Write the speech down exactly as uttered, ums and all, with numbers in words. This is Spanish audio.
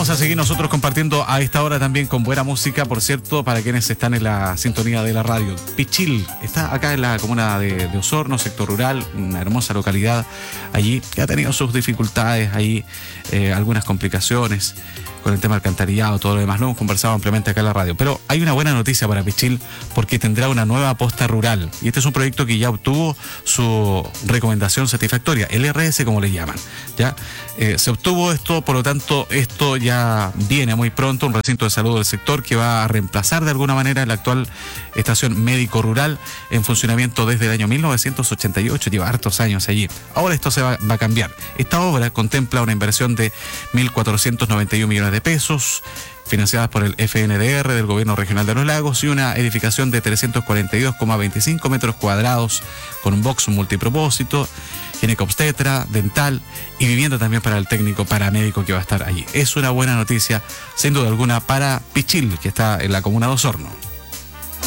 vamos a seguir nosotros compartiendo a esta hora también con buena música, por cierto, para quienes están en la sintonía de la radio. Pichil está acá en la comuna de, de Osorno, sector rural, una hermosa localidad allí, que ha tenido sus dificultades ahí, eh, algunas complicaciones con el tema del alcantarillado, todo lo demás. Lo hemos conversado ampliamente acá en la radio. Pero hay una buena noticia para Pichil, porque tendrá una nueva posta rural. Y este es un proyecto que ya obtuvo su recomendación satisfactoria, el R S como le llaman. ¿Ya? Eh, se obtuvo esto, por lo tanto, esto ya viene muy pronto, un recinto de salud del sector que va a reemplazar de alguna manera la actual estación médico rural en funcionamiento desde el año mil novecientos ochenta y ocho, lleva hartos años allí. Ahora esto se va, va a cambiar. Esta obra contempla una inversión de mil cuatrocientos noventa y uno millones de pesos, financiadas por el F N D R del Gobierno Regional de los Lagos, y una edificación de trescientos cuarenta y dos coma veinticinco metros cuadrados con un box multipropósito, ginecobstetra, dental y vivienda también para el técnico paramédico que va a estar allí. Es una buena noticia, sin duda alguna, para Pichil, que está en la comuna de Osorno.